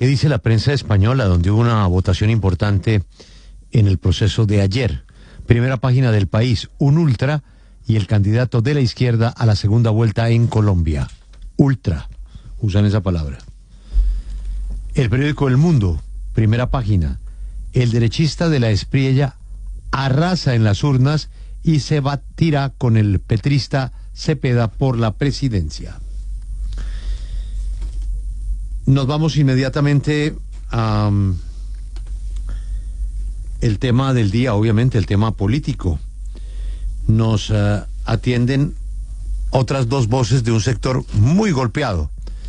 ¿Qué dice la prensa española, donde hubo una votación importante en el proceso de ayer? Primera página del País, un ultra y el candidato de la izquierda a la segunda vuelta en Colombia. Ultra, usan esa palabra. El periódico El Mundo, primera página, el derechista de la Espriella arrasa en las urnas y se batirá con el petrista Cepeda por la presidencia. Nos vamos inmediatamente a el tema del día, obviamente el tema político. Nos atienden otras dos voces de un sector muy golpeado.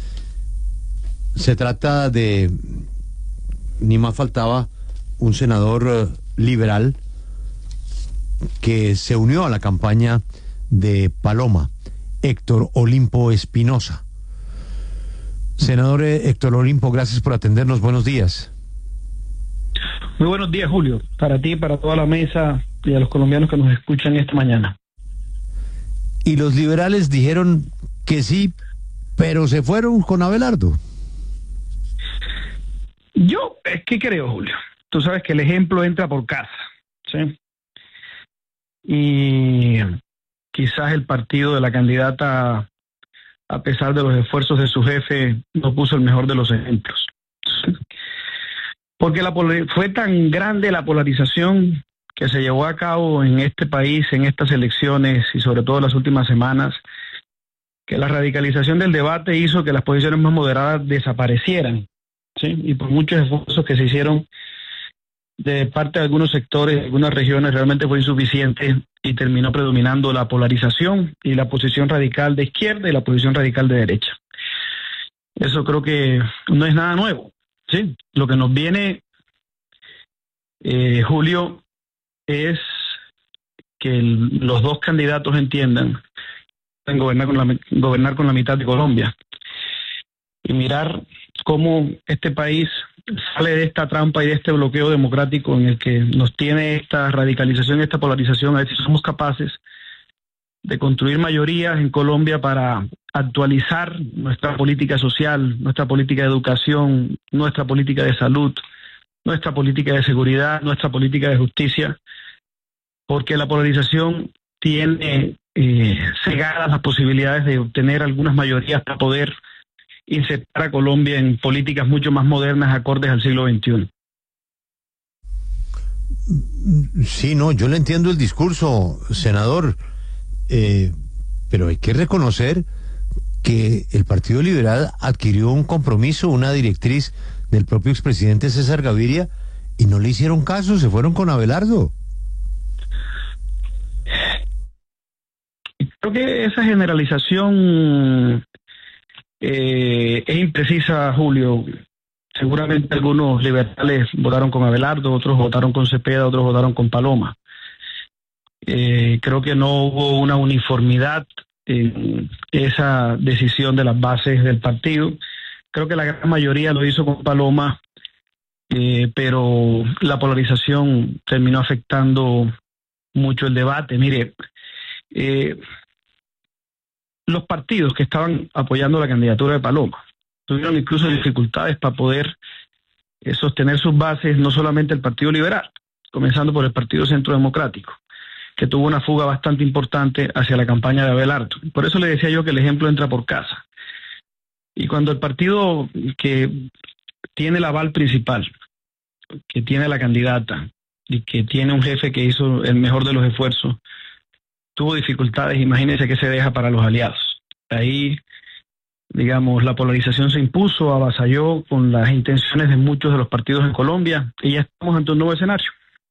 Se trata de, ni más faltaba, un senador liberal que se unió a la campaña de Paloma, Héctor Olimpo Espinosa. Senador Héctor Olimpo, gracias por atendernos. Buenos días. Muy buenos días, Julio, para ti, para toda la mesa y a los colombianos que nos escuchan esta mañana. Y los liberales dijeron que sí, pero se fueron con Abelardo. Yo, ¿qué creo, Julio? Tú sabes que el ejemplo entra por casa, ¿sí? Y quizás el partido de la candidata, a pesar de los esfuerzos de su jefe, no puso el mejor de los ejemplos. Porque fue tan grande la polarización que se llevó a cabo en este país, en estas elecciones y sobre todo en las últimas semanas, que la radicalización del debate hizo que las posiciones más moderadas desaparecieran, ¿sí? Y por muchos esfuerzos que se hicieron de parte de algunos sectores, de algunas regiones, realmente fue insuficiente y terminó predominando la polarización y la posición radical de izquierda y la posición radical de derecha. Eso creo que no es nada nuevo, ¿sí? Lo que nos viene, Julio, es que los dos candidatos entiendan en gobernar con la mitad de Colombia y mirar cómo este país sale de esta trampa y de este bloqueo democrático en el que nos tiene esta radicalización, esta polarización. A ver si somos capaces de construir mayorías en Colombia para actualizar nuestra política social, nuestra política de educación, nuestra política de salud, nuestra política de seguridad, nuestra política de justicia, porque la polarización tiene cegadas las posibilidades de obtener algunas mayorías para poder insertar a Colombia en políticas mucho más modernas, acordes al siglo XXI. Sí, no, yo le entiendo el discurso, senador, pero hay que reconocer que el Partido Liberal adquirió un compromiso, una directriz del propio expresidente César Gaviria y no le hicieron caso, se fueron con Abelardo. Creo que esa generalización es imprecisa, Julio. Seguramente algunos liberales votaron con Abelardo, otros votaron con Cepeda, otros votaron con Paloma. Creo que no hubo una uniformidad en esa decisión de las bases del partido. Creo que la gran mayoría lo hizo con Paloma, pero la polarización terminó afectando mucho el debate. Mire, los partidos que estaban apoyando la candidatura de Paloma tuvieron incluso dificultades para poder sostener sus bases, no solamente el Partido Liberal, comenzando por el Partido Centro Democrático, que tuvo una fuga bastante importante hacia la campaña de Abelardo. Por eso le decía yo que el ejemplo entra por casa. Y cuando el partido que tiene el aval principal, que tiene la candidata y que tiene un jefe que hizo el mejor de los esfuerzos, tuvo dificultades, imagínense qué se deja para los aliados. Ahí, digamos, la polarización se impuso, avasalló con las intenciones de muchos de los partidos en Colombia y ya estamos ante un nuevo escenario.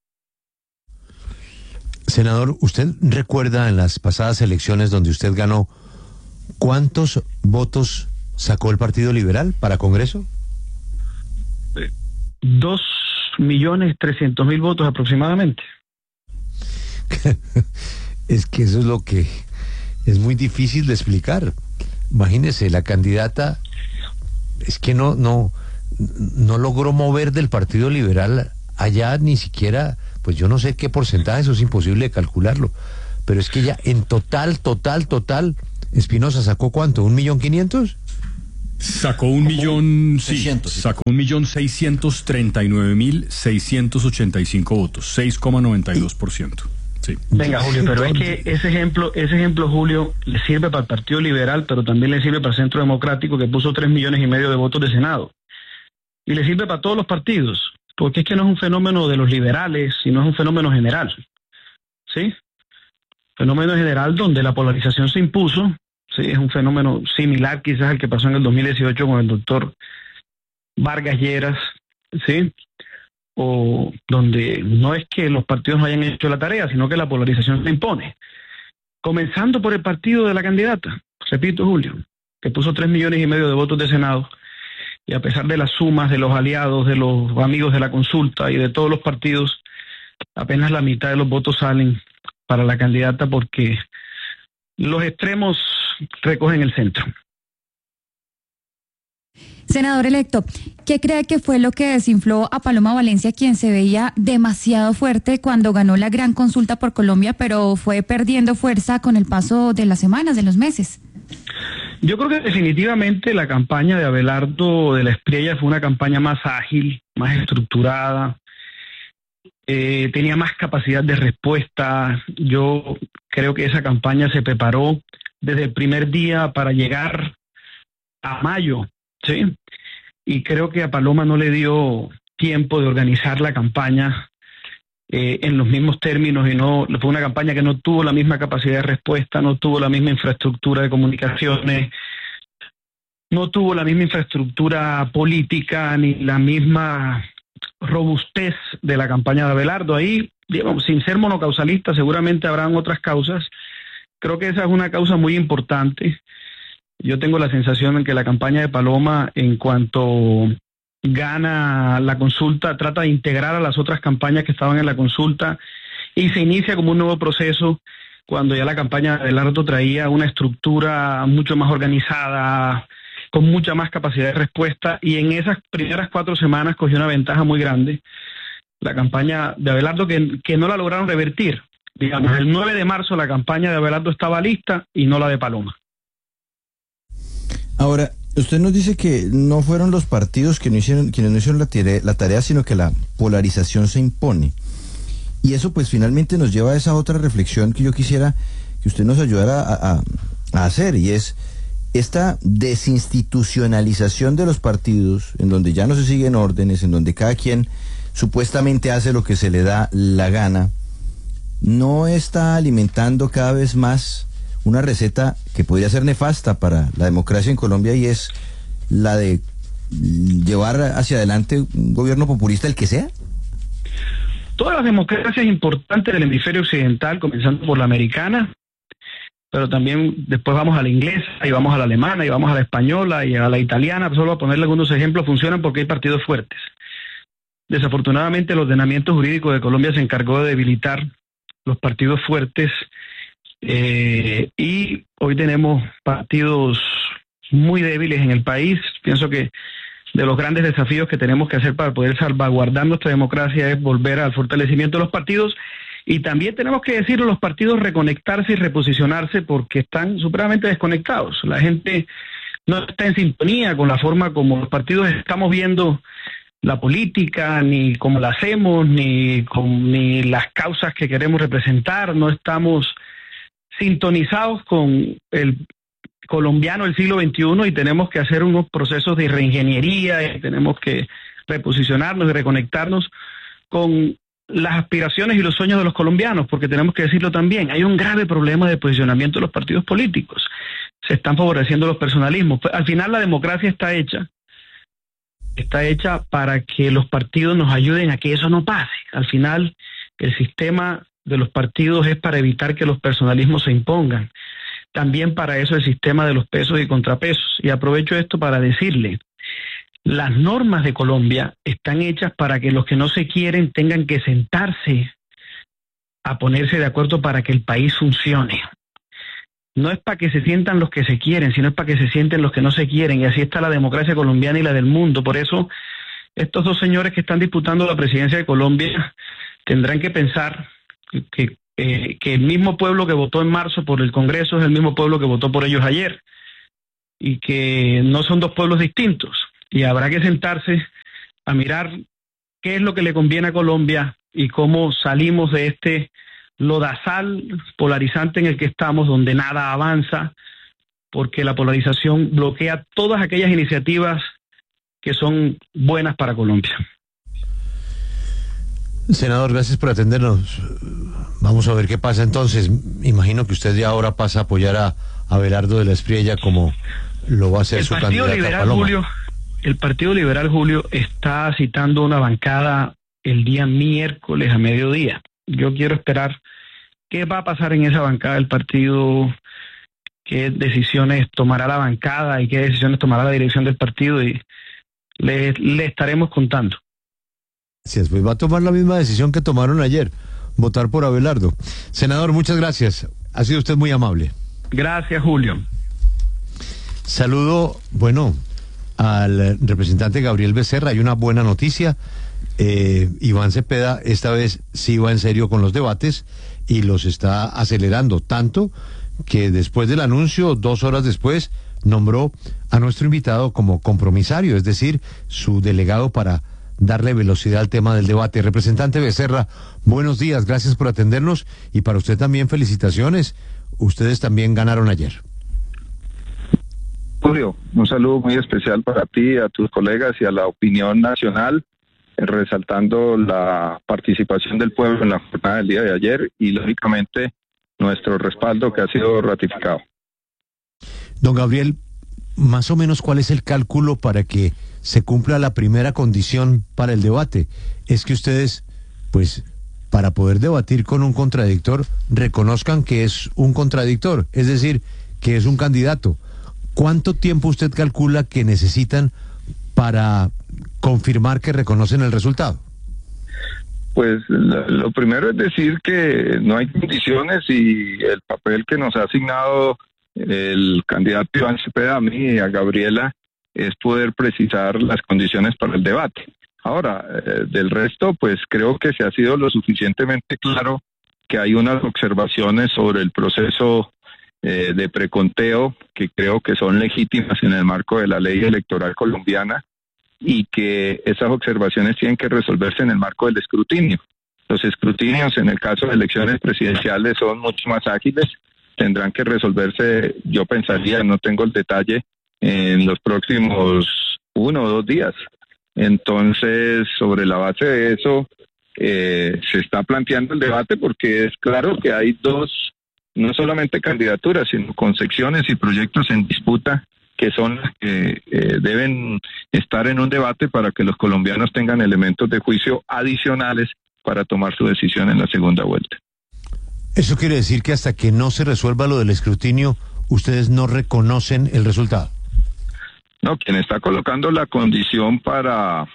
Senador, ¿usted recuerda en las pasadas elecciones donde usted ganó cuántos votos sacó el Partido Liberal para Congreso? 2.300.000 votos aproximadamente. Es que eso es lo que es muy difícil de explicar. Imagínese, la candidata es que no logró mover del Partido Liberal allá ni siquiera, pues yo no sé qué porcentaje, eso es imposible de calcularlo, pero es que ya en total, Espinosa sacó ¿cuánto? ¿1.500.000? Sacó 1.639.685 600, votos, 6,92%. Sí. Venga, Julio, pero es que ese ejemplo, Julio, le sirve para el Partido Liberal, pero también le sirve para el Centro Democrático, que puso 3,5 millones de votos de Senado. Y le sirve para todos los partidos, porque es que no es un fenómeno de los liberales, sino es un fenómeno general. ¿Sí? Fenómeno general donde la polarización se impuso. Sí, es un fenómeno similar quizás al que pasó en el 2018 con el doctor Vargas Lleras, ¿sí? O donde no es que los partidos no hayan hecho la tarea, sino que la polarización se impone. Comenzando por el partido de la candidata, repito, Julio, que puso 3,5 millones de votos de Senado, y a pesar de las sumas de los aliados, de los amigos de la consulta y de todos los partidos, apenas la mitad de los votos salen para la candidata porque los extremos recogen el centro. Senador electo, ¿qué cree que fue lo que desinfló a Paloma Valencia, quien se veía demasiado fuerte cuando ganó la gran consulta por Colombia, pero fue perdiendo fuerza con el paso de las semanas, de los meses? Yo creo que definitivamente la campaña de Abelardo de la Espriella fue una campaña más ágil, más estructurada, tenía más capacidad de respuesta. Yo creo que esa campaña se preparó desde el primer día para llegar a mayo, ¿sí? Y creo que a Paloma no le dio tiempo de organizar la campaña en los mismos términos, y no fue una campaña que no tuvo la misma capacidad de respuesta, no tuvo la misma infraestructura de comunicaciones, no tuvo la misma infraestructura política ni la misma robustez de la campaña de Abelardo. Ahí, digamos, sin ser monocausalista, seguramente habrán otras causas. Creo que esa es una causa muy importante. Yo tengo la sensación en que la campaña de Paloma, en cuanto gana la consulta, trata de integrar a las otras campañas que estaban en la consulta y se inicia como un nuevo proceso cuando ya la campaña de Abelardo traía una estructura mucho más organizada, con mucha más capacidad de respuesta, y en esas primeras 4 semanas cogió una ventaja muy grande la campaña de Abelardo que no la lograron revertir. Digamos, el 9 de marzo la campaña de Abelardo estaba lista y no la de Paloma. Ahora, usted nos dice que no fueron los partidos quienes no hicieron la tarea, sino que la polarización se impone. Y eso pues finalmente nos lleva a esa otra reflexión que yo quisiera que usted nos ayudara a hacer, y es esta desinstitucionalización de los partidos, en donde ya no se siguen órdenes, en donde cada quien supuestamente hace lo que se le da la gana, no está alimentando cada vez más una receta que podría ser nefasta para la democracia en Colombia, y es la de llevar hacia adelante un gobierno populista, el que sea? Todas las democracias importantes del hemisferio occidental, comenzando por la americana, pero también después vamos a la inglesa, y vamos a la alemana, y vamos a la española, y a la italiana, solo a ponerle algunos ejemplos, funcionan porque hay partidos fuertes. Desafortunadamente el ordenamiento jurídico de Colombia se encargó de debilitar los partidos fuertes, y hoy tenemos partidos muy débiles en el país. Pienso que de los grandes desafíos que tenemos que hacer para poder salvaguardar nuestra democracia es volver al fortalecimiento de los partidos, y también tenemos que decirlo, los partidos reconectarse y reposicionarse porque están supremamente desconectados. La gente no está en sintonía con la forma como los partidos estamos viendo la política, ni cómo la hacemos, ni las causas que queremos representar. No estamos sintonizados con el colombiano del siglo XXI, y tenemos que hacer unos procesos de reingeniería, y tenemos que reposicionarnos y reconectarnos con las aspiraciones y los sueños de los colombianos, porque tenemos que decirlo también, hay un grave problema de posicionamiento de los partidos políticos. Se están favoreciendo los personalismos. Al final la democracia está hecha para que los partidos nos ayuden a que eso no pase. Al final el sistema de los partidos es para evitar que los personalismos se impongan. También para eso el sistema de los pesos y contrapesos. Y aprovecho esto para decirle, las normas de Colombia están hechas para que los que no se quieren tengan que sentarse a ponerse de acuerdo para que el país funcione. No es para que se sientan los que se quieren, sino es para que se sienten los que no se quieren. Y así está la democracia colombiana y la del mundo. Por eso estos dos señores que están disputando la presidencia de Colombia tendrán que pensar que el mismo pueblo que votó en marzo por el Congreso es el mismo pueblo que votó por ellos ayer. y que no son dos pueblos distintos. Y habrá que sentarse a mirar qué es lo que le conviene a Colombia y cómo salimos de este lodazal polarizante en el que estamos, donde nada avanza, porque la polarización bloquea todas aquellas iniciativas que son buenas para Colombia. Senador, gracias por atendernos. Vamos a ver qué pasa entonces. Imagino que usted ya ahora pasa a apoyar a Abelardo de la Espriella como lo va a hacer su candidata Paloma. El Partido Liberal, Julio, está citando una bancada el día miércoles a mediodía. Yo quiero esperar qué va a pasar en esa bancada del partido, qué decisiones tomará la bancada y qué decisiones tomará la dirección del partido, y le estaremos contando. Sí, pues va a tomar la misma decisión que tomaron ayer, votar por Abelardo. Senador, muchas gracias. Ha sido usted muy amable. Gracias, Julio. Saludo, al representante Gabriel Becerra. Hay una buena noticia. Iván Cepeda esta vez sí va en serio con los debates y los está acelerando, tanto que después del anuncio, 2 horas después, nombró a nuestro invitado como compromisario, es decir, su delegado para darle velocidad al tema del debate. Representante Becerra, buenos días, gracias por atendernos, y para usted también felicitaciones. Ustedes también ganaron ayer. Julio, un saludo muy especial para ti, a tus colegas y a la opinión nacional, resaltando la participación del pueblo en la jornada del día de ayer y, lógicamente, nuestro respaldo que ha sido ratificado. Don Gabriel, más o menos, ¿cuál es el cálculo para que se cumpla la primera condición para el debate? Es que ustedes, pues, para poder debatir con un contradictor, reconozcan que es un contradictor, es decir, que es un candidato. ¿Cuánto tiempo usted calcula que necesitan para confirmar que reconocen el resultado? Pues lo primero es decir que no hay condiciones, y el papel que nos ha asignado el candidato Iván Cepeda, a mí y a Gabriela, es poder precisar las condiciones para el debate. Ahora, del resto, pues creo que se ha sido lo suficientemente claro que hay unas observaciones sobre el proceso de preconteo que creo que son legítimas en el marco de la ley electoral colombiana, y que esas observaciones tienen que resolverse en el marco del escrutinio. Los escrutinios en el caso de elecciones presidenciales son mucho más ágiles, tendrán que resolverse, yo pensaría, no tengo el detalle, en los próximos 1 o 2 días. Entonces, sobre la base de eso, se está planteando el debate, porque es claro que hay 2, no solamente candidaturas, sino concepciones y proyectos en disputa que son las que deben estar en un debate para que los colombianos tengan elementos de juicio adicionales para tomar su decisión en la segunda vuelta. Eso quiere decir que hasta que no se resuelva lo del escrutinio, ustedes no reconocen el resultado. No, quien está colocando la condición para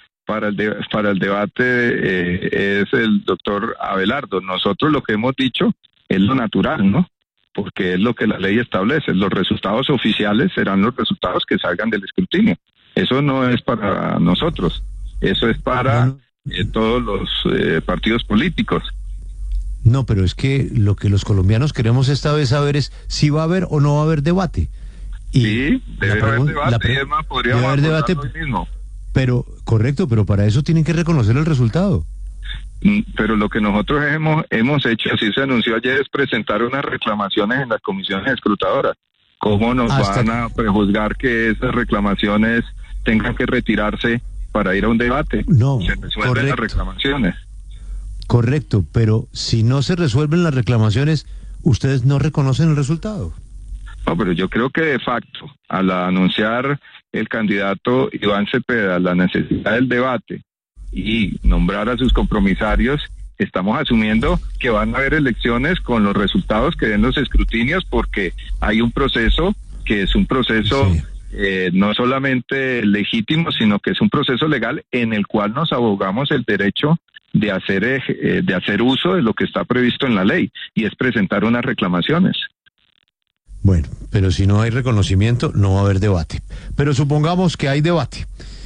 el debate es el doctor Abelardo. Nosotros lo que hemos dicho es lo natural, ¿no? Porque es lo que la ley establece. Los resultados oficiales serán los resultados que salgan del escrutinio. Eso no es para nosotros, eso es para todos los partidos políticos. No, pero es que lo que los colombianos queremos esta vez saber es si va a haber o no va a haber debate. Y sí, debe haber debate, y además podríamos haber debate hoy mismo. Pero, correcto, pero para eso tienen que reconocer el resultado. Pero lo que nosotros hemos hecho, así se anunció ayer, es presentar unas reclamaciones en las comisiones escrutadoras. ¿Cómo nos van a prejuzgar que esas reclamaciones tengan que retirarse para ir a un debate? No, se resuelven las reclamaciones. Correcto, pero si no se resuelven las reclamaciones, ustedes no reconocen el resultado. No, pero yo creo que de facto, al anunciar el candidato Iván Cepeda la necesidad del debate y nombrar a sus compromisarios, estamos asumiendo que van a haber elecciones con los resultados que den los escrutinios, porque hay un proceso que es un proceso no solamente legítimo, sino que es un proceso legal en el cual nos abogamos el derecho de hacer uso de lo que está previsto en la ley, y es presentar unas reclamaciones. Bueno, pero si no hay reconocimiento, no va a haber debate. Pero supongamos que hay debate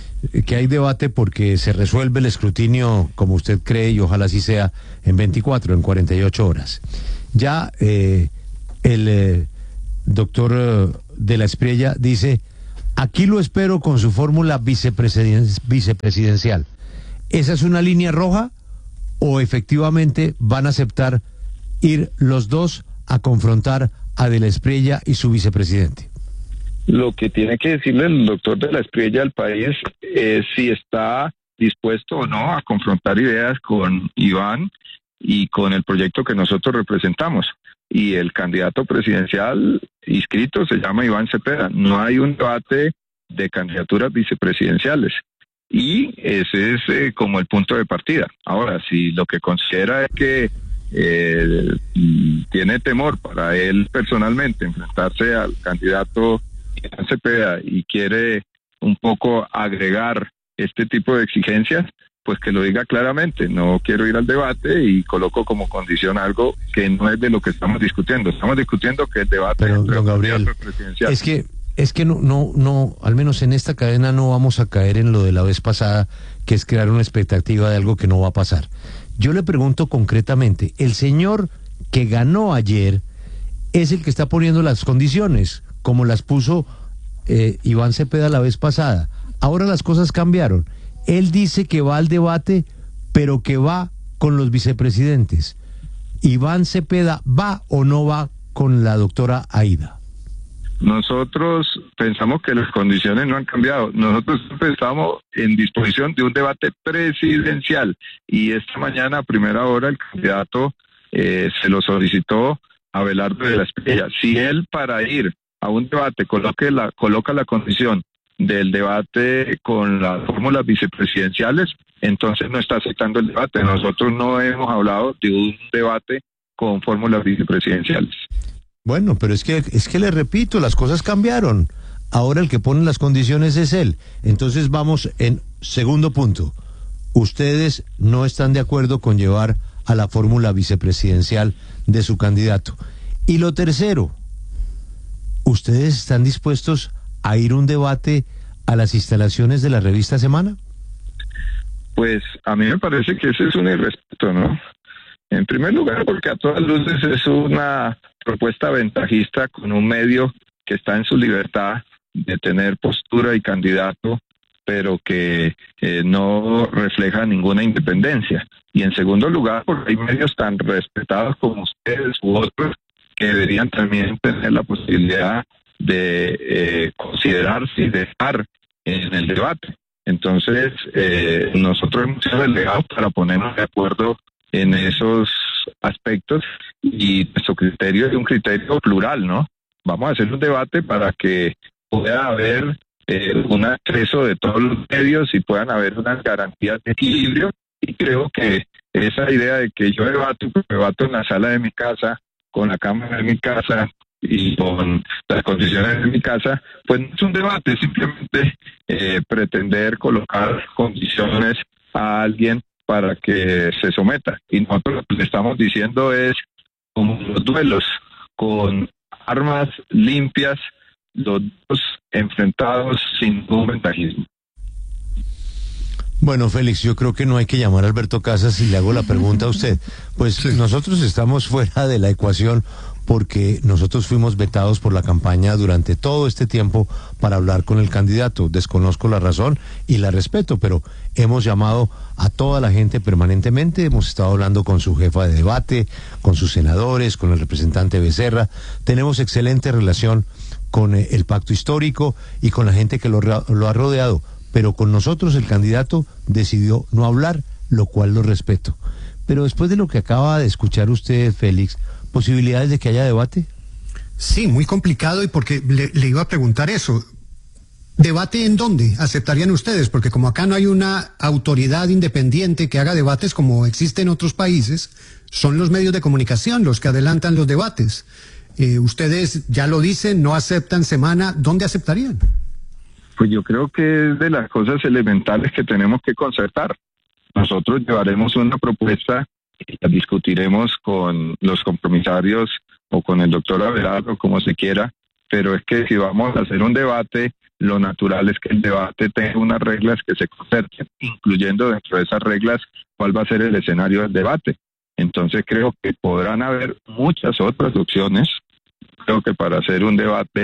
porque se resuelve el escrutinio como usted cree, y ojalá así sea, en 48 horas. Ya el doctor de la Espriella dice: aquí lo espero con su fórmula vicepresidencial. ¿Esa es una línea roja o efectivamente van a aceptar ir los dos a confrontar a de la Espriella y su vicepresidente? Lo que tiene que decirle el doctor de la Espriella al país es si está dispuesto o no a confrontar ideas con Iván y con el proyecto que nosotros representamos. Y el candidato presidencial inscrito se llama Iván Cepeda. No hay un debate de candidaturas vicepresidenciales. Y ese es como el punto de partida. Ahora, si lo que considera es que tiene temor para él personalmente enfrentarse al candidato Iván Cepeda y quiere un poco agregar este tipo de exigencias, pues que lo diga claramente: no quiero ir al debate, y coloco como condición algo que no es de lo que estamos discutiendo. Estamos discutiendo que el debate Pero, don Gabriel, presidencial. es que no, al menos en esta cadena no vamos a caer en lo de la vez pasada, que es crear una expectativa de algo que no va a pasar. Yo le pregunto concretamente, el señor que ganó ayer es el que está poniendo las condiciones, como las puso Iván Cepeda la vez pasada. Ahora las cosas cambiaron. Él dice que va al debate, pero que va con los vicepresidentes. ¿Iván Cepeda va o no va con la doctora Aida? Nosotros pensamos que las condiciones no han cambiado. Nosotros estamos en disposición de un debate presidencial, y esta mañana a primera hora el candidato se lo solicitó a Abelardo de la Espriella. Si él, para ir a un debate, coloca la condición del debate con las fórmulas vicepresidenciales, entonces no está aceptando el debate. Nosotros no hemos hablado de un debate con fórmulas vicepresidenciales. Bueno, pero es que le repito, las cosas cambiaron. Ahora el que pone las condiciones es él. Entonces vamos en segundo punto. Ustedes no están de acuerdo con llevar a la fórmula vicepresidencial de su candidato. Y lo tercero, ¿ustedes están dispuestos a ir a un debate a las instalaciones de la revista Semana? Pues a mí me parece que ese es un irrespeto, ¿no? En primer lugar, porque a todas luces es una propuesta ventajista con un medio que está en su libertad de tener postura y candidato, pero que no refleja ninguna independencia. Y en segundo lugar, porque hay medios tan respetados como ustedes u otros que deberían también tener la posibilidad de considerarse y de estar en el debate. Entonces, nosotros hemos sido delegados para ponernos de acuerdo en esos aspectos, y nuestro criterio es un criterio plural, ¿no? Vamos a hacer un debate para que pueda haber un acceso de todos los medios y puedan haber unas garantías de equilibrio, y creo que esa idea de que yo debato en la sala de mi casa, con la cámara de mi casa y con las condiciones de mi casa, pues no es un debate, es simplemente pretender colocar condiciones a alguien para que se someta. Y nosotros lo que le estamos diciendo es, como los duelos, con armas limpias, los dos enfrentados sin ningún ventajismo. Bueno, Félix, yo creo que no hay que llamar a Alberto Casas y le hago la pregunta a usted. Pues sí, nosotros estamos fuera de la ecuación porque nosotros fuimos vetados por la campaña durante todo este tiempo para hablar con el candidato. Desconozco la razón y la respeto, pero hemos llamado a toda la gente permanentemente, hemos estado hablando con su jefa de debate, con sus senadores, con el representante Becerra, tenemos excelente relación con el pacto histórico y con la gente que lo ha rodeado, pero con nosotros el candidato decidió no hablar, lo cual lo respeto. Pero después de lo que acaba de escuchar usted, Félix, ¿posibilidades de que haya debate? Sí, muy complicado, y porque le iba a preguntar eso. ¿Debate en dónde aceptarían ustedes? Porque como acá no hay una autoridad independiente que haga debates como existe en otros países, son los medios de comunicación los que adelantan los debates. Ustedes ya lo dicen, no aceptan Semana, ¿dónde aceptarían? Pues yo creo que es de las cosas elementales que tenemos que concertar. Nosotros llevaremos una propuesta y la discutiremos con los compromisarios o con el doctor Abelardo, como se quiera, pero es que si vamos a hacer un debate, lo natural es que el debate tenga unas reglas que se concerten, incluyendo dentro de esas reglas cuál va a ser el escenario del debate. Entonces creo que podrán haber muchas otras opciones. Creo que para hacer un debate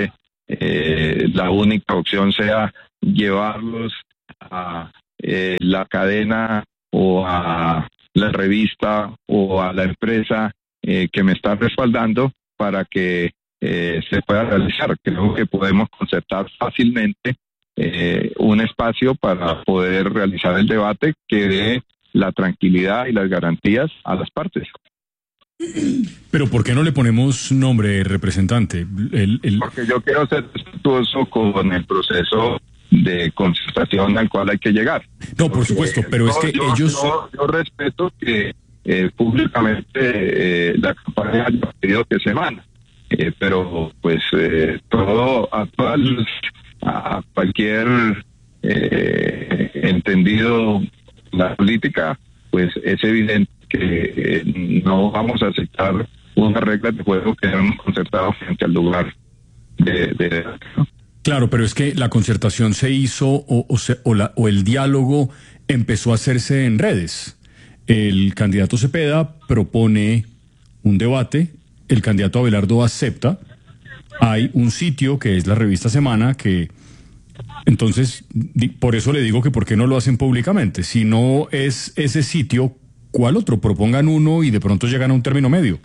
la única opción sea llevarlos a la cadena o a la revista o a la empresa que me está respaldando para que se pueda realizar. Creo que podemos concertar fácilmente un espacio para poder realizar el debate que dé la tranquilidad y las garantías a las partes. Pero ¿por qué no le ponemos nombre, representante? Porque yo quiero ser respetuoso con el proceso de concertación al cual hay que llegar. No, por supuesto, pero es que ellos... Yo respeto que públicamente la campaña haya pedido que se van, pero pues a cualquier entendido la política, pues es evidente que no vamos a aceptar unas reglas de juego que hemos concertado frente al lugar de ¿no? Claro, pero es que la concertación se hizo o el diálogo empezó a hacerse en redes. El candidato Cepeda propone un debate, el candidato Abelardo acepta, hay un sitio que es la revista Semana que... Entonces, por eso le digo que por qué no lo hacen públicamente. Si no es ese sitio, ¿cuál otro? Propongan uno y de pronto llegan a un término medio.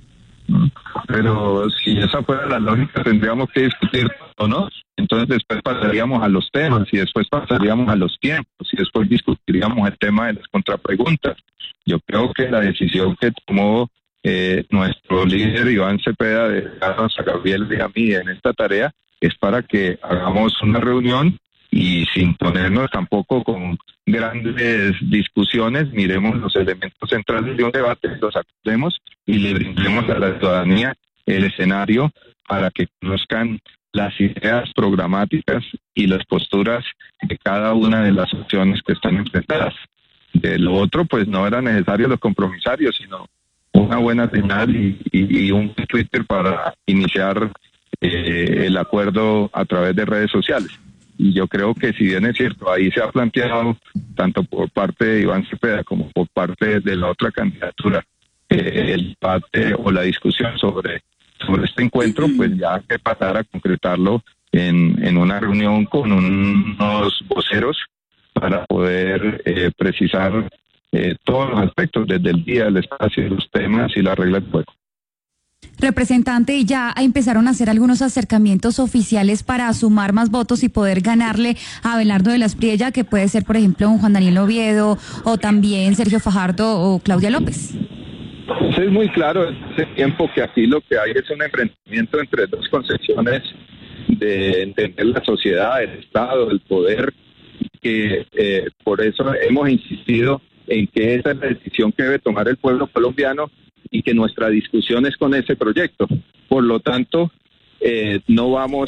Pero si esa fuera la lógica, tendríamos que discutir, ¿o no? Entonces después pasaríamos a los temas y después pasaríamos a los tiempos y después discutiríamos el tema de las contrapreguntas. Yo creo que la decisión que tomó nuestro líder Iván Cepeda de dejarnos a Gabriel y a mí en esta tarea es para que hagamos una reunión y sin ponernos tampoco con grandes discusiones, miremos los elementos centrales de un debate, los acordemos y le brindemos a la ciudadanía el escenario para que conozcan las ideas programáticas y las posturas de cada una de las opciones que están enfrentadas. De lo otro, pues no era necesario los compromisarios, sino una buena señal y un Twitter para iniciar el acuerdo a través de redes sociales. Y yo creo que si bien es cierto, ahí se ha planteado tanto por parte de Iván Cepeda como por parte de la otra candidatura el debate o la discusión sobre este encuentro, pues ya hay que pasar a concretarlo en una reunión con unos voceros para poder precisar todos los aspectos, desde el día, el espacio, los temas y las reglas de juego. Representante, ¿y ya empezaron a hacer algunos acercamientos oficiales para sumar más votos y poder ganarle a Abelardo de la Espriella, que puede ser, por ejemplo, un Juan Daniel Oviedo o también Sergio Fajardo o Claudia López? Pues es muy claro ese tiempo que aquí lo que hay es un enfrentamiento entre dos concepciones de entender la sociedad, el Estado, el poder, que por eso hemos insistido en que esa es la decisión que debe tomar el pueblo colombiano y que nuestra discusión es con ese proyecto. Por lo tanto, no vamos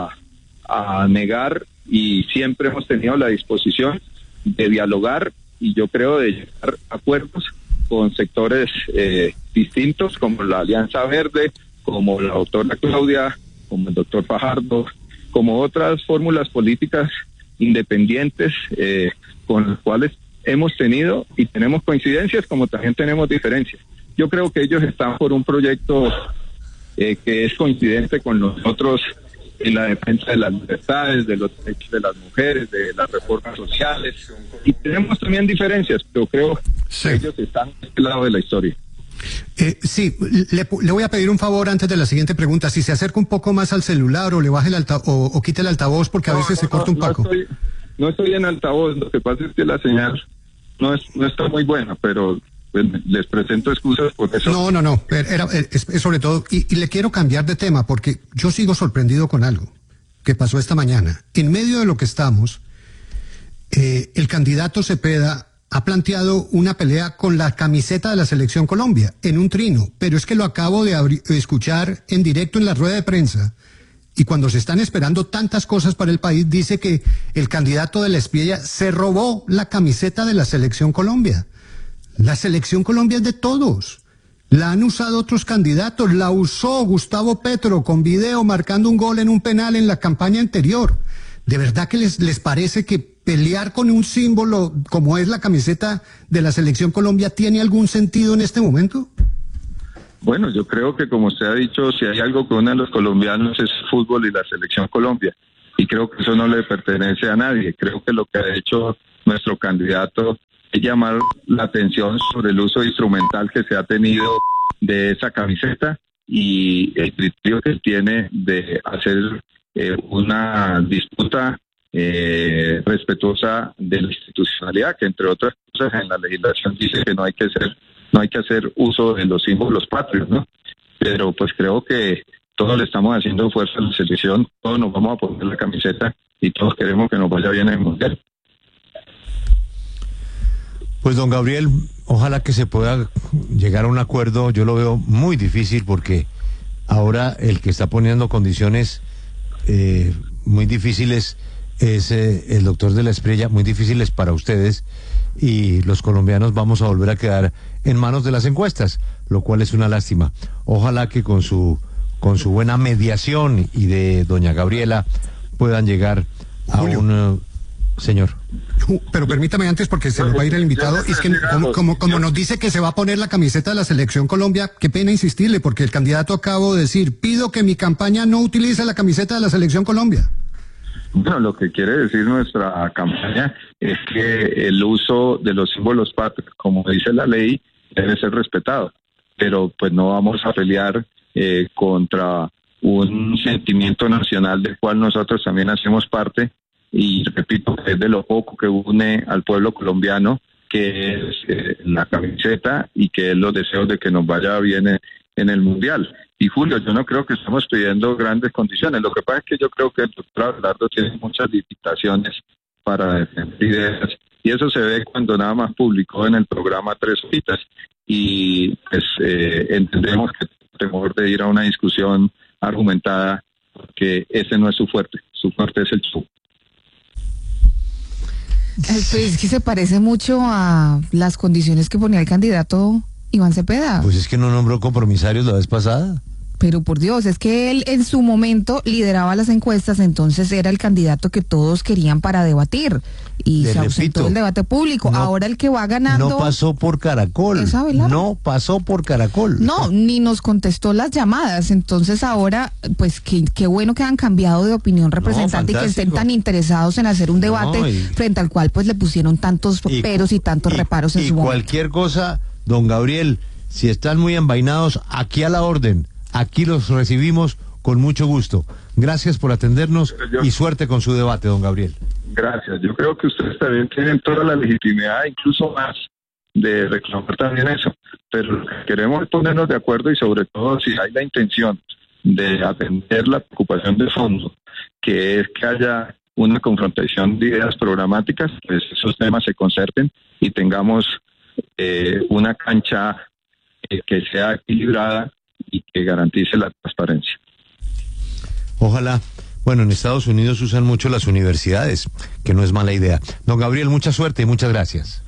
a negar y siempre hemos tenido la disposición de dialogar y yo creo de llegar a acuerdos con sectores distintos como la Alianza Verde, como la doctora Claudia, como el doctor Fajardo, como otras fórmulas políticas independientes con las cuales hemos tenido y tenemos coincidencias como también tenemos diferencias. Yo creo que ellos están por un proyecto que es coincidente con nosotros en la defensa de las libertades, de los derechos de las mujeres, de las reformas sociales. Y tenemos también diferencias, pero creo que ellos están a este lado de la historia. Sí, le voy a pedir un favor antes de la siguiente pregunta. Si se acerca un poco más al celular o le baje o quite el altavoz porque a veces se corta un poco. No estoy en altavoz, lo que pasa es que la señal no está muy buena, pero pues, les presento excusas por eso. No, es sobre todo, y le quiero cambiar de tema porque yo sigo sorprendido con algo que pasó esta mañana. En medio de lo que estamos, el candidato Cepeda ha planteado una pelea con la camiseta de la Selección Colombia en un trino, pero es que lo acabo de escuchar en directo en la rueda de prensa. Y cuando se están esperando tantas cosas para el país, dice que el candidato de la Espriella se robó la camiseta de la Selección Colombia. La Selección Colombia es de todos. La han usado otros candidatos. La usó Gustavo Petro con video marcando un gol en un penal en la campaña anterior. ¿De verdad que les parece que pelear con un símbolo como es la camiseta de la Selección Colombia tiene algún sentido en este momento? Bueno, yo creo que como usted ha dicho, si hay algo que une a los colombianos es el fútbol y la selección Colombia. Y creo que eso no le pertenece a nadie. Creo que lo que ha hecho nuestro candidato es llamar la atención sobre el uso instrumental que se ha tenido de esa camiseta y el criterio que tiene de hacer una disputa respetuosa de la institucionalidad, que entre otras cosas en la legislación dice que no hay que hacer uso de los símbolos patrios, ¿no? Pero pues creo que todos le estamos haciendo fuerza a la selección, todos nos vamos a poner la camiseta y todos queremos que nos vaya bien en el Mundial. Pues don Gabriel, ojalá que se pueda llegar a un acuerdo. Yo lo veo muy difícil porque ahora el que está poniendo condiciones muy difíciles es el doctor de la Espriella, muy difíciles para ustedes, y los colombianos vamos a volver a quedar en manos de las encuestas, lo cual es una lástima. Ojalá que con su buena mediación y de doña Gabriela puedan llegar a Julio. un señor. Pero permítame antes, porque se nos va a ir el invitado, es que como nos dice que se va a poner la camiseta de la Selección Colombia, qué pena insistirle, porque el candidato acabo de decir, pido que mi campaña no utilice la camiseta de la Selección Colombia. Bueno, lo que quiere decir nuestra campaña es que el uso de los símbolos patrios, como dice la ley, debe ser respetado, pero pues no vamos a pelear contra un sentimiento nacional del cual nosotros también hacemos parte, y repito que es de lo poco que une al pueblo colombiano, que es la camiseta y que es los deseos de que nos vaya bien en el Mundial. Y Julio, yo no creo que estamos pidiendo grandes condiciones. Lo que pasa es que yo creo que el doctor Abelardo tiene muchas limitaciones para defender ideas, y eso se ve cuando nada más publicó en el programa 3 horitas, y pues entendemos que temor de ir a una discusión argumentada, porque ese no es su fuerte es el show. Pues es que se parece mucho a las condiciones que ponía el candidato Iván Cepeda. Pues es que no nombró compromisarios la vez pasada. Pero por Dios, es que él en su momento lideraba las encuestas, entonces era el candidato que todos querían para debatir y se ausentó del debate público. No, ahora el que va ganando... No pasó por Caracol. No pasó por Caracol. No, ni nos contestó las llamadas. Entonces ahora, pues qué bueno que han cambiado de opinión, representante, y que estén tan interesados en hacer un debate frente al cual pues le pusieron tantos peros y tantos reparos en su momento. Cualquier cosa, don Gabriel, si están muy envainados, aquí a la orden. Aquí los recibimos con mucho gusto. Gracias por atendernos y suerte con su debate, don Gabriel. Gracias. Yo creo que ustedes también tienen toda la legitimidad, incluso más, de reclamar también eso. Pero lo que queremos es ponernos de acuerdo, y sobre todo si hay la intención de atender la preocupación de fondo, que es que haya una confrontación de ideas programáticas, pues esos temas se concerten y tengamos una cancha que sea equilibrada y que garantice la transparencia. Ojalá. Bueno, en Estados Unidos usan mucho las universidades, que no es mala idea. Don Gabriel, mucha suerte y muchas gracias.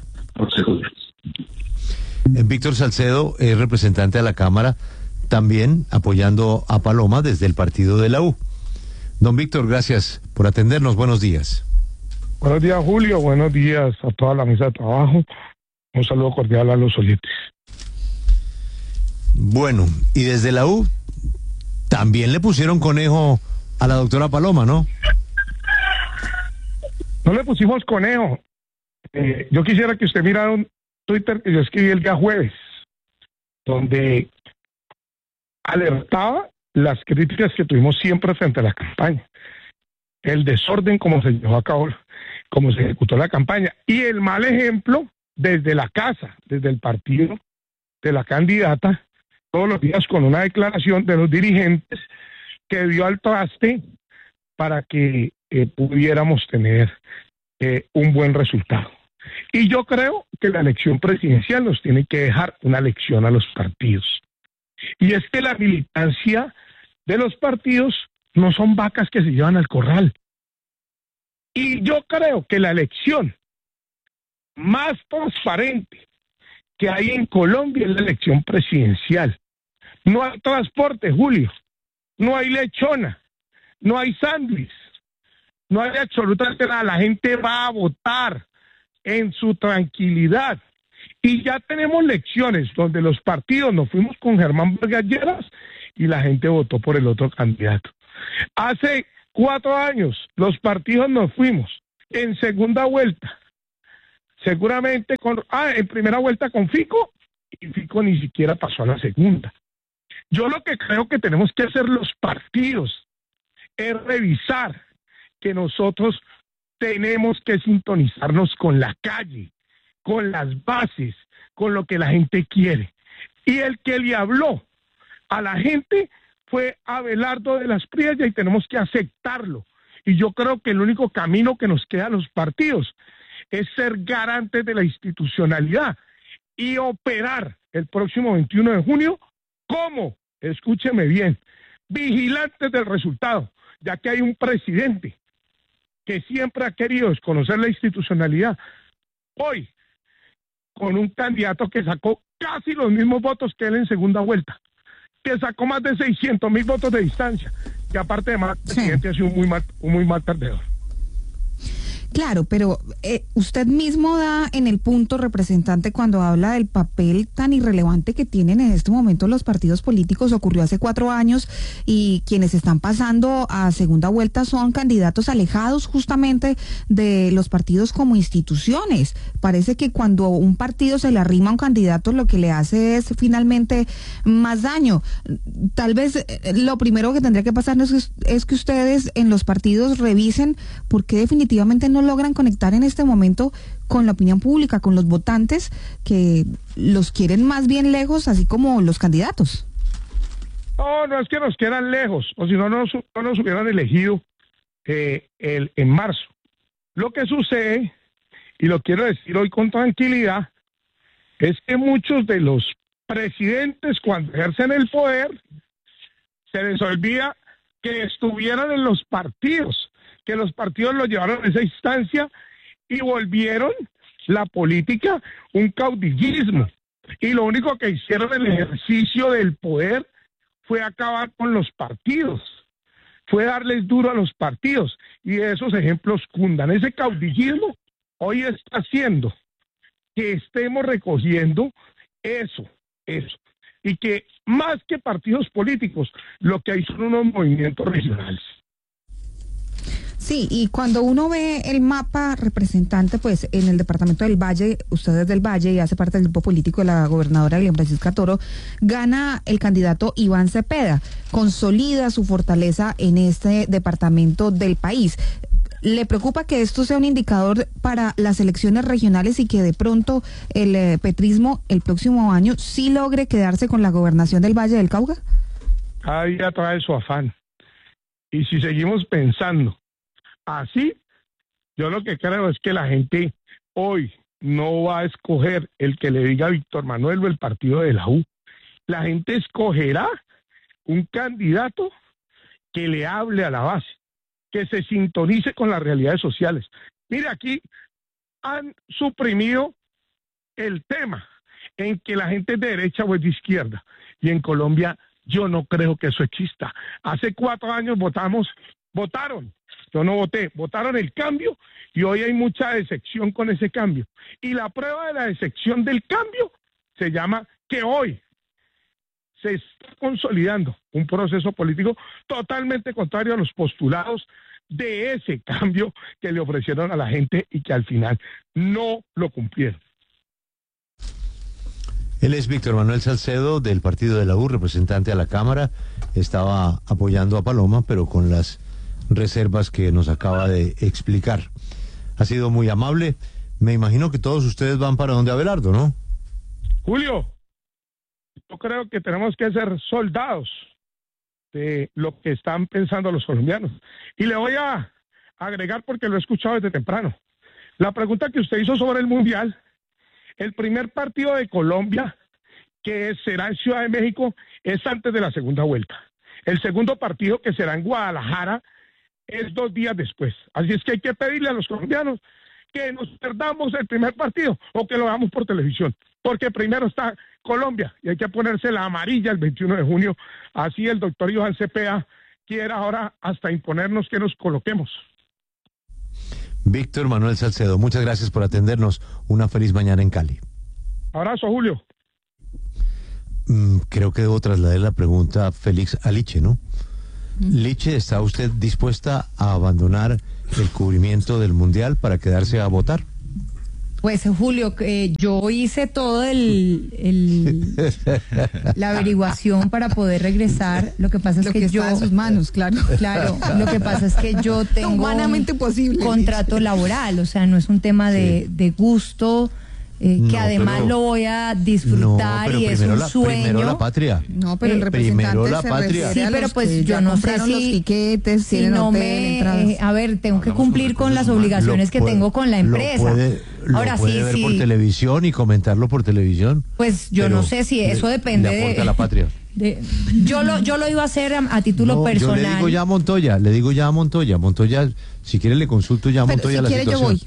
Víctor Salcedo es representante a la Cámara, también apoyando a Paloma desde el partido de la U. Don Víctor, gracias por atendernos. Buenos días. Buenos días, Julio. Buenos días a toda la mesa de trabajo. Un saludo cordial a los oyentes. Bueno, y desde la U también le pusieron conejo a la doctora Paloma, ¿no? No le pusimos conejo. Yo quisiera que usted mirara un Twitter que yo escribí el día jueves, donde alertaba las críticas que tuvimos siempre frente a la campaña, el desorden como se llevó a cabo, como se ejecutó la campaña, y el mal ejemplo desde la casa, desde el partido de la candidata, todos los días con una declaración de los dirigentes que dio al traste para que pudiéramos tener un buen resultado. Y yo creo que la elección presidencial nos tiene que dejar una lección a los partidos. Y es que la militancia de los partidos no son vacas que se llevan al corral. Y yo creo que la elección más transparente que hay en Colombia es la elección presidencial. No hay transporte, Julio, no hay lechona, no hay sándwich, no hay absolutamente nada. La gente va a votar en su tranquilidad. Y ya tenemos lecciones donde los partidos nos fuimos con Germán Vargas Lleras y la gente votó por el otro candidato. Hace 4 años los partidos nos fuimos en segunda vuelta, seguramente en primera vuelta con Fico, y Fico ni siquiera pasó a la segunda. Yo lo que creo que tenemos que hacer los partidos es revisar que nosotros tenemos que sintonizarnos con la calle, con las bases, con lo que la gente quiere. Y el que le habló a la gente fue Abelardo de las Priellas y tenemos que aceptarlo. Y yo creo que el único camino que nos queda a los partidos es ser garantes de la institucionalidad y operar el próximo 21 de junio como, escúcheme bien, vigilantes del resultado, ya que hay un presidente que siempre ha querido desconocer la institucionalidad. Hoy, con un candidato que sacó casi los mismos votos que él en segunda vuelta, que sacó más de 600,000 votos de distancia, que aparte de más, el presidente ha sido un muy mal perdedor. Claro, pero usted mismo da en el punto, representante, cuando habla del papel tan irrelevante que tienen en este momento los partidos políticos. Ocurrió hace 4 años y quienes están pasando a segunda vuelta son candidatos alejados justamente de los partidos como instituciones. Parece que cuando un partido se le arrima a un candidato, lo que le hace es finalmente más daño. Tal vez lo primero que tendría que pasar es que ustedes en los partidos revisen por qué definitivamente no logran conectar en este momento con la opinión pública, con los votantes que los quieren más bien lejos, así como los candidatos. No es que nos quieran lejos, o si no nos hubieran elegido en marzo. Lo que sucede, y lo quiero decir hoy con tranquilidad, es que muchos de los presidentes, cuando ejercen el poder, se les olvida que estuvieran en los partidos, que los partidos lo llevaron a esa instancia y volvieron la política un caudillismo. Y lo único que hicieron en el ejercicio del poder fue acabar con los partidos, fue darles duro a los partidos. Y esos ejemplos cundan. Ese caudillismo hoy está haciendo que estemos recogiendo eso. Y que más que partidos políticos, lo que hay son unos movimientos regionales. Sí, y cuando uno ve el mapa, representante, pues en el departamento del Valle, usted es del Valle y hace parte del grupo político de la gobernadora Elian Francisca Toro, gana el candidato Iván Cepeda, consolida su fortaleza en este departamento del país. ¿Le preocupa que esto sea un indicador para las elecciones regionales y que de pronto el petrismo el próximo año sí logre quedarse con la gobernación del Valle del Cauca? Cada día trae su afán. Y si seguimos pensando así, yo lo que creo es que la gente hoy no va a escoger el que le diga a Víctor Manuel o el partido de la U. La gente escogerá un candidato que le hable a la base, que se sintonice con las realidades sociales. Mire, aquí han suprimido el tema en que la gente es de derecha o es de izquierda. Y en Colombia yo no creo que eso exista. Hace 4 años votaron. Yo no voté, votaron el cambio y hoy hay mucha decepción con ese cambio. Y la prueba de la decepción del cambio se llama que hoy se está consolidando un proceso político totalmente contrario a los postulados de ese cambio que le ofrecieron a la gente y que al final no lo cumplieron. Él es Víctor Manuel Salcedo, del partido de la U, representante a la Cámara. Estaba apoyando a Paloma, pero con las reservas que nos acaba de explicar. Ha sido muy amable. Me imagino que todos ustedes van para donde Abelardo, ¿no? Julio, yo creo que tenemos que ser soldados de lo que están pensando los colombianos. Y le voy a agregar, porque lo he escuchado desde temprano, la pregunta que usted hizo sobre el Mundial. El primer partido de Colombia, que será en Ciudad de México, es antes de la segunda vuelta. El segundo partido, que será en Guadalajara, es 2 días después. Así es que hay que pedirle a los colombianos que nos perdamos el primer partido o que lo hagamos por televisión, porque primero está Colombia y hay que ponerse la amarilla el 21 de junio. Así el doctor Iván Cepeda quiere ahora hasta imponernos que nos coloquemos. Víctor Manuel Salcedo, muchas gracias por atendernos. Una feliz mañana en Cali. Abrazo, Julio. Creo que debo trasladar la pregunta, Félix, a Liche, ¿no? Liche, ¿está usted dispuesta a abandonar el cubrimiento del Mundial para quedarse a votar? Pues Julio, yo hice todo la averiguación para poder regresar. Lo que pasa es que yo está en sus manos, claro. Claro, lo que pasa es que yo tengo humanamente posible, contrato laboral, o sea, no es un tema de gusto. Que además lo voy a disfrutar y es un sueño. Primero la patria. No, pero el representante primero la se patria. refiere Sí, pero pues yo no sé si los tiquetes, si tienen no hotel, entradas. a ver, tengo que cumplir con las obligaciones que tengo con la empresa. Ahora puede ver por televisión y comentarlo por televisión. Pues yo no sé si eso depende le aporta la patria. Yo lo iba a hacer a título personal. Yo le digo ya a Montoya, Montoya, si quiere le consulto ya a Montoya la situación. Yo voy.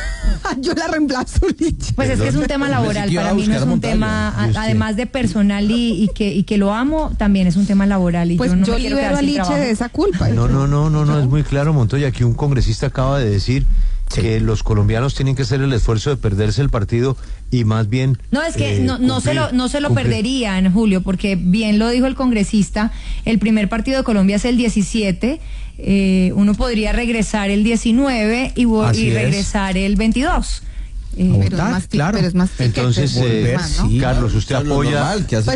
Yo la reemplazo, Liche. Pues es que es un tema laboral, para mí no es un tema, además de personal y que lo amo, también es un tema laboral. Y pues yo yo libero a Liche de esa culpa. No, es muy claro, Montoya, aquí un congresista acaba de decir que los colombianos tienen que hacer el esfuerzo de perderse el partido y más bien... No, es que no se lo perderían, Julio, porque bien lo dijo el congresista, el primer partido de Colombia es el 17, uno podría regresar el 19 y regresar el 22. Pero es más entonces, Carlos, usted apoya,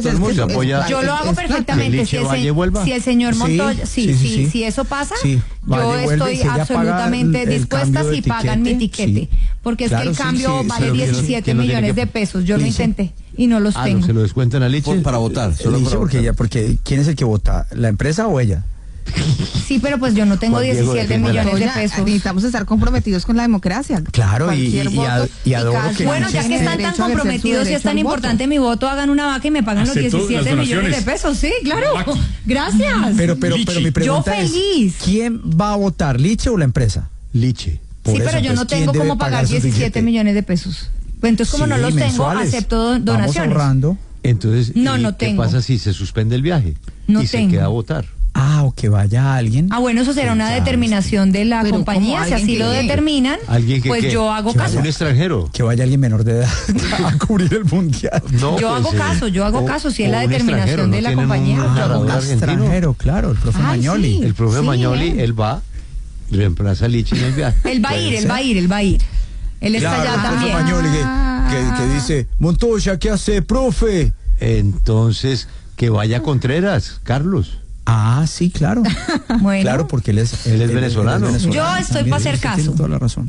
yo lo hago perfectamente. Si el señor Montoya, si eso pasa, yo estoy absolutamente dispuesta si pagan mi tiquete, porque es que el cambio vale 17 millones de pesos. Yo lo intenté y no los tengo. ¿Se lo descuentan a Liche? Para votar. Solo porque ¿quién es el que vota? ¿La empresa o ella? Sí, pero pues yo no tengo 17 millones de pesos. Necesitamos estar comprometidos con la democracia. Claro, y adoro que... Bueno, ya que están tan comprometidos y es tan importante mi voto, hagan una vaca y me pagan los 17 millones de pesos. Sí, claro. Gracias. Pero mi pregunta es, ¿quién va a votar, Liche o la empresa? Liche. Sí, pero yo no tengo cómo pagar 17 millones de pesos. Pues entonces, como no los tengo, acepto donaciones. Vamos ahorrando. Entonces, no ¿qué tengo. pasa si se suspende el viaje? No y tengo. se queda a votar. O que vaya alguien. Bueno, eso será una determinación de la compañía. Si así lo determinan, pues yo hago caso. Un extranjero. Que vaya alguien menor de edad a cubrir el mundial. Yo hago caso. Si es la determinación de la compañía. Un extranjero, claro, el profe Magnoli. Sí, el profe Magnoli, él va, reemplaza a Liche en el viaje. Él va a ir. Él está allá también. El profe Magnoli que dice, Montoya, ¿qué hace, profe? Entonces, que vaya Contreras, Carlos. Sí, claro. Bueno. Claro, porque él es venezolano. Yo estoy para hacer caso. Tiene toda la razón.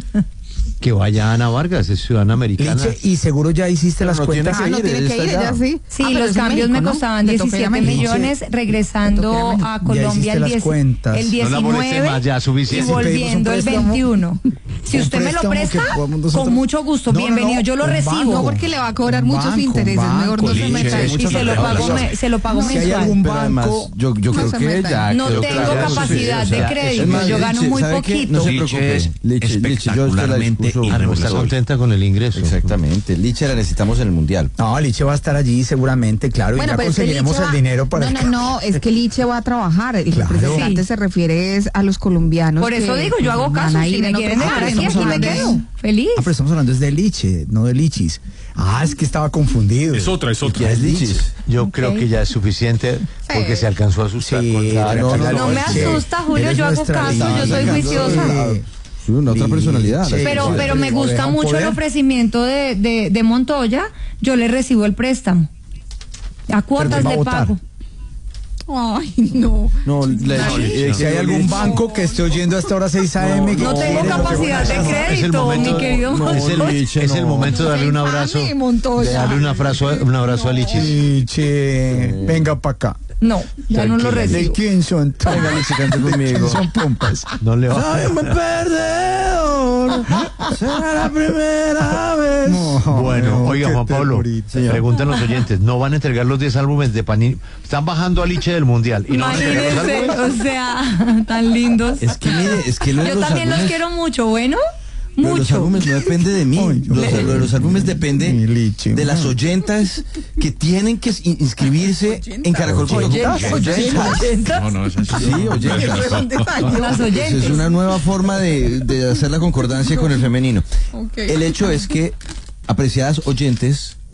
Que vaya Ana Vargas, es ciudadana americana. Liche, y seguro ya hiciste las cuentas. No tiene que ir, ella sí. Sí, los cambios me costaban 17 millones, regresando a Colombia el 19 y volviendo el 21. Si usted me lo presta, con mucho gusto, bienvenido, yo lo recibo. No, porque le va a cobrar muchos intereses, mejor no se meta. Y se lo pago mensual. Si hay algún banco, yo creo que ya... No tengo capacidad de crédito, yo gano muy poquito. No se preocupe, Liche, yo la discuso. Está contenta con el ingreso. Exactamente, Liche la necesitamos en el Mundial. No, Liche va a estar allí seguramente, claro, y ya conseguiremos el dinero para... No, es que Liche va a trabajar, el representante se refiere a los colombianos. Por eso digo, yo hago caso, si me quieren dejar aquí me quedo, feliz. Pero estamos hablando es de Liche, no de Lichis. Es que estaba confundido. Es otra. ¿Qué es Lichis? Yo creo que ya es suficiente porque se alcanzó a asustar. No me asusta, Julio, yo hago caso, yo soy juiciosa. Una otra personalidad. Pero me gusta mucho el ofrecimiento de Montoya. Yo le recibo el préstamo a cuotas de pago. Ay, no. Si hay algún banco que esté oyendo a esta hora 6 a.m. No tengo capacidad de crédito, mi querido. Es el momento de darle un abrazo. De darle un abrazo a Lichis. Liche, venga para acá. No, ya no lo recibo. ¿De quién son? Venga, Liche, cante conmigo. Son pompas. No le va. ¡Ay, un perdedor! Será la primera vez. Bueno, oiga, Juan Pablo, preguntan los oyentes, ¿no van a entregar los 10 álbumes de Panini? Están bajando a Liche del Mundial. Y no van a entregar los álbumes. O sea, tan lindos. Es que yo también los quiero mucho, bueno. Pero los álbumes no depende de mí. Los álbumes dependen de las oyentas que tienen que inscribirse en Caracol.com. ¿Oyentas? No, es así. Sí, oyentas. Las oyentes. Es una nueva forma de hacer la concordancia con el femenino. El hecho es que, apreciadas oyentes,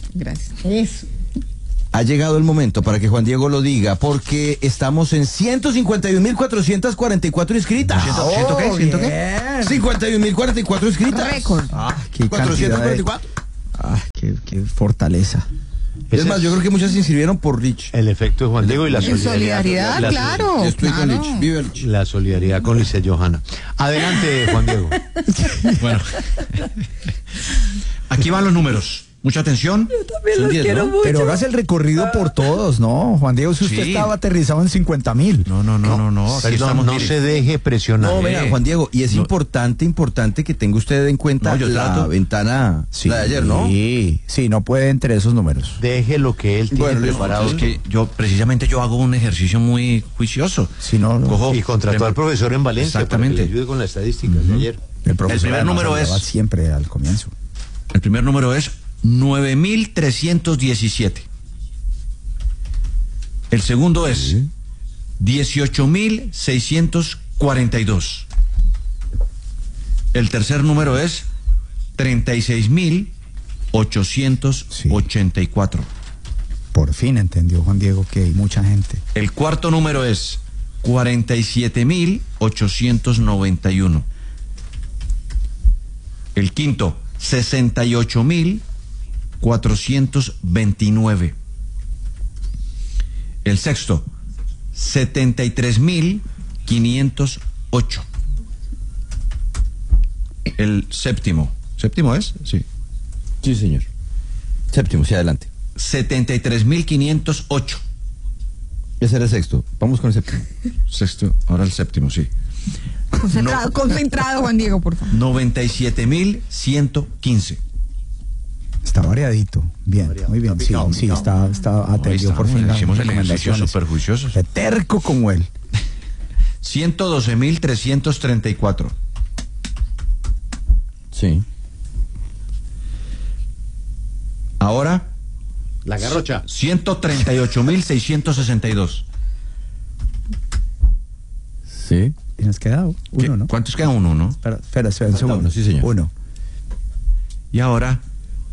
Gracias. Eso. Ha llegado el momento para que Juan Diego lo diga, porque estamos en 151.444 inscritas. ¿Ciento qué? ¿Ciento qué? 51.044 inscritas. Récord. Qué 444. Qué fortaleza. Es más, yo creo que muchas se inscribieron por Rich. El efecto de Juan Diego y la solidaridad. Claro. Estoy con Rich. Vive Rich. La solidaridad con Lice Johanna. Adelante, Juan Diego. Bueno, aquí van los números. Mucha atención. Yo también los quiero mucho. Pero hagas el recorrido por todos, ¿no? Juan Diego, si usted estaba aterrizado en 50.000. No. Aquí Perdón, estamos, no mire. se deje presionar. No, venga, Juan Diego, y es importante que tenga usted en cuenta la ventana la de ayer, ¿no? Sí, no puede entre esos números. Deje lo que él tiene preparado. Es que yo hago un ejercicio muy juicioso. Si no, Cojo, Y contrató al profesor en Valencia. Exactamente. Para que le ayude con las estadísticas de ayer. el primer número es siempre al comienzo. El primer número es 9.317. El segundo es 18.642. El tercer número es 36.884. Por fin entendió Juan Diego que hay mucha gente. El cuarto número es 47.891. El quinto, 68.429. El sexto, 73.508. El séptimo. ¿Séptimo es? Sí. Sí, señor. Séptimo, sí, adelante. 73.508. Ese era el sexto. Vamos con el séptimo. Sexto, ahora el séptimo, sí. Concentrado, Juan Diego, por favor. 97.115. Está variadito. Bien, muy bien. Sí, está atendido por fin. Hicimos el ejercicio súper juicioso. Terco como él. 112.334. Sí. Ahora, La garrocha. 138.662. Sí. Tienes quedado uno, ¿no? ¿Cuántos queda uno, no? Espera un segundo. Uno, sí, señor. Uno. Y ahora,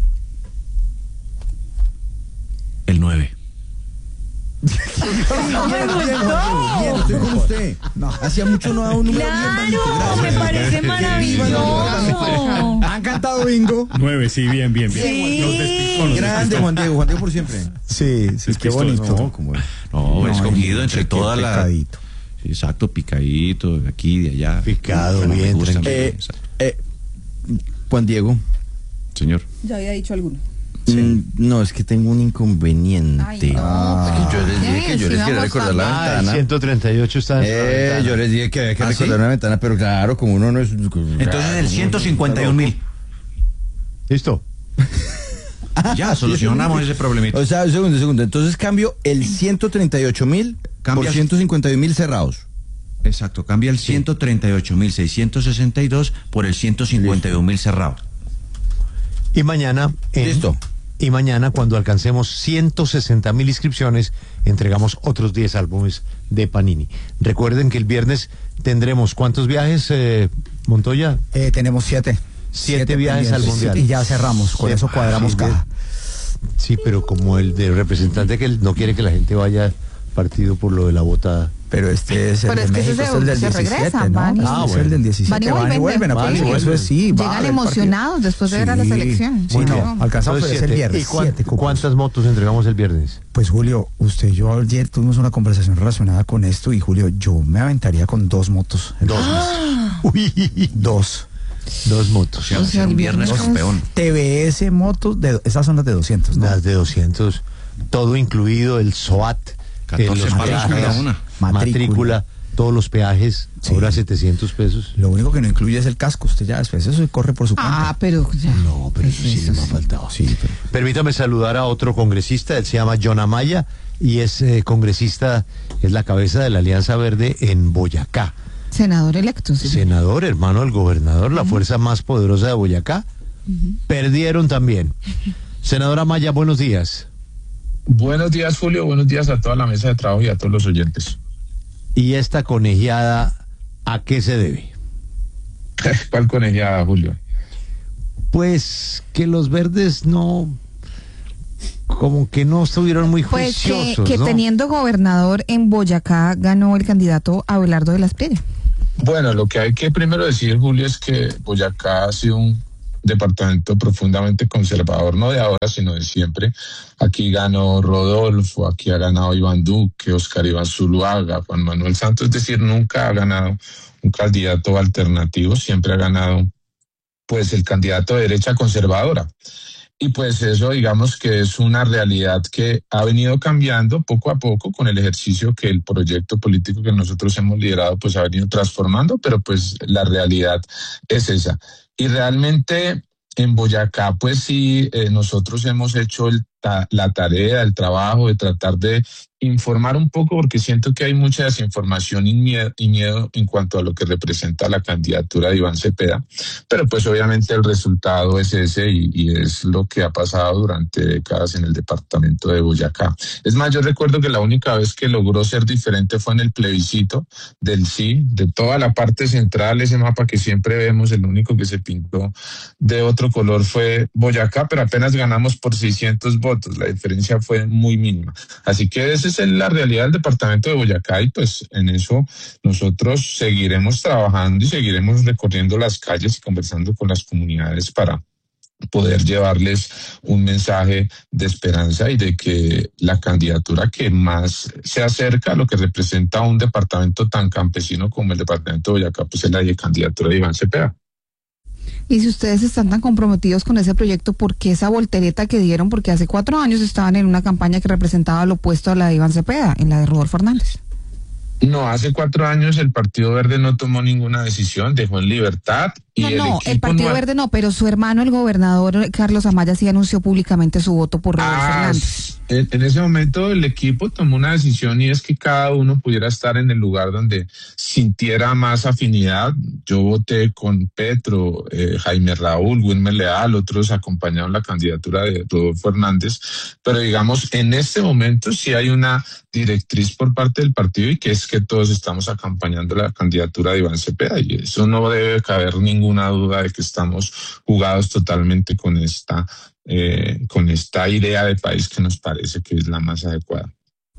el 9. Bien, estoy con usted. No, hacía mucho no daba un número bien bajito. Claro, me parece maravilloso. ¿Han cantado bingo? 9, sí, bien. Sí. Los despistó. Grande, Juan Diego por siempre. Sí, qué bonito. No, escogido entre todas las... Picadito. Sí, exacto, picadito, de aquí, de allá. Picado, Bueno, me bien, gusta, tranquilo. Juan Diego. Señor. Ya había dicho alguno. No, es que tengo un inconveniente. Ay, no, yo les dije que yo les quería recordar la El ventana. 138 está en la ventana. Yo les dije que había que ¿Ah, recordar sí? una ventana, pero claro, como uno no es... Entonces el 151.000. ¿Listo? Ya, solucionamos ese problemita. O sea, un segundo. Entonces cambio el 138.000 por Cambias- 151.000 cerrados. Exacto, cambia el 138.662 por el 151.000 cerrado. Y mañana... Listo. Y mañana, cuando alcancemos 160.000 inscripciones, entregamos otros 10 álbumes de Panini. Recuerden que el viernes tendremos ¿cuántos viajes, Montoya? Tenemos 7. 7 viajes al Mundial. Y ya cerramos, con eso cuadramos Sí, caja. Sí, pero como el de representante que él no quiere que la gente vaya al partido por lo de la botada. Pero este es el Pero de es que ese México, es el del se 17, regresa, ¿no? van y- Es el del 17. Van y vuelven, vuelven, van y eso vuelven. es sí. va a Llegan haber emocionados partido. después de ver a la selección. Sí, Muy no, bien. alcanzamos, pero es el viernes. ¿Y 7 cupos. cuántas motos entregamos el viernes? Pues Julio, yo ayer tuvimos una conversación relacionada con esto y Julio, yo me aventaría con 2 motos. Uy, 2. 2 motos. O sea, el viernes campeón. TBS motos, esas son las de 200, ¿no? Las de 200, todo incluido, el SOAT, 14 los palos peajes, cada una. matrícula, todos los peajes, Sí. ahora 700 pesos. Lo único que no incluye es el casco, usted ya después eso corre por su cuenta. Pero ya. No, pero eso sí me ha faltado. Sí, pero... Permítame saludar a otro congresista, él se llama John Amaya y es congresista, es la cabeza de la Alianza Verde en Boyacá. Senador electo. Sí. Senador, hermano del gobernador, la fuerza más poderosa de Boyacá. Perdieron también. Senador Amaya, buenos días. Buenos días, Julio. Buenos días a toda la mesa de trabajo y a todos los oyentes. ¿Y esta conejeada a qué se debe? ¿Cuál conejada, Julio? Pues que los verdes no como que no estuvieron muy juiciosos. Pues que ¿no? Teniendo gobernador en Boyacá ganó el candidato Abelardo de la Espriella. Bueno, lo que hay que primero decir, Julio, es que Boyacá ha sido un departamento profundamente conservador, no de ahora, sino de siempre. Aquí ganó Rodolfo, aquí ha ganado Iván Duque, Oscar Iván Zuluaga, Juan Manuel Santos, es decir, nunca ha ganado un candidato alternativo, siempre ha ganado pues el candidato de derecha conservadora. Y pues eso, digamos que es una realidad que ha venido cambiando poco a poco con el ejercicio que el proyecto político que nosotros hemos liderado pues ha venido transformando, pero pues la realidad es esa. Y realmente en Boyacá pues sí, nosotros hemos hecho la tarea, el trabajo de tratar de informar un poco, porque siento que hay mucha desinformación y miedo en cuanto a lo que representa la candidatura de Iván Cepeda, pero pues obviamente el resultado es ese y es lo que ha pasado durante décadas en el departamento de Boyacá. Es más, yo recuerdo que la única vez que logró ser diferente fue en el plebiscito del sí, de toda la parte central, ese mapa que siempre vemos, el único que se pintó de otro color fue Boyacá, pero apenas ganamos por 600 votos, la diferencia fue muy mínima. Así que esa es la realidad del departamento de Boyacá y pues en eso nosotros seguiremos trabajando y seguiremos recorriendo las calles y conversando con las comunidades para poder llevarles un mensaje de esperanza y de que la candidatura que más se acerca a lo que representa un departamento tan campesino como el departamento de Boyacá pues es la candidatura de Iván Cepeda. Y si ustedes están tan comprometidos con ese proyecto, ¿por qué esa voltereta que dieron? Porque hace 4 años estaban en una campaña que representaba lo opuesto a la de Iván Cepeda, en la de Rodolfo Hernández. No, hace 4 años el Partido Verde no tomó ninguna decisión, dejó en libertad. Y el Partido Verde no, pero su hermano, el gobernador Carlos Amaya, sí anunció públicamente su voto por Rodolfo Hernández. En ese momento el equipo tomó una decisión y es que cada uno pudiera estar en el lugar donde sintiera más afinidad. Yo voté con Petro, Jaime Raúl, Wilmer Leal, otros acompañaron la candidatura de Rodolfo Hernández, pero digamos, en este momento sí hay una directriz por parte del partido y que es que todos estamos acompañando la candidatura de Iván Cepeda y eso no debe caber ninguna duda de que estamos jugados totalmente con esta idea de país que nos parece que es la más adecuada.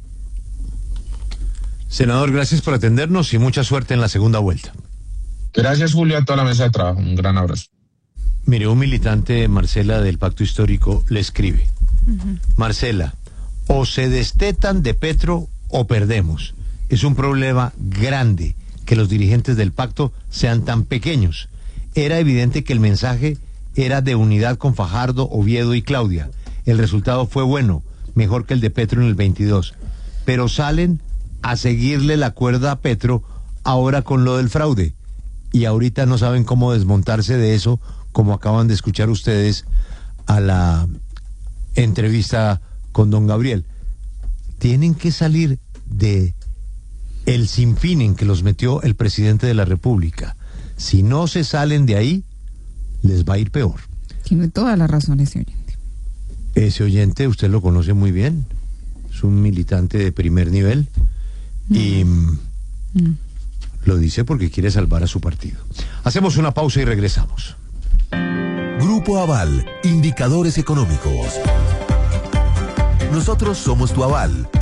Senador, gracias por atendernos y mucha suerte en la segunda vuelta. Gracias, Julio, a toda la mesa de trabajo. Un gran abrazo. Mire, un militante, Marcela, del Pacto Histórico, le escribe. Marcela, o se destetan de Petro o perdemos. Es un problema grande que los dirigentes del pacto sean tan pequeños. Era evidente que el mensaje era de unidad con Fajardo, Oviedo y Claudia. El resultado fue bueno, mejor que el de Petro en el 22. Pero salen a seguirle la cuerda a Petro ahora con lo del fraude. Y ahorita no saben cómo desmontarse de eso, como acaban de escuchar ustedes a la entrevista con don Gabriel. Tienen que salir de el sinfín en que los metió el presidente de la República. Si no se salen de ahí, les va a ir peor. Tiene toda la razón ese oyente. Ese oyente usted lo conoce muy bien. Es un militante de primer nivel y lo dice porque quiere salvar a su partido. Hacemos una pausa y regresamos. Grupo Aval, indicadores económicos. Nosotros somos tu aval.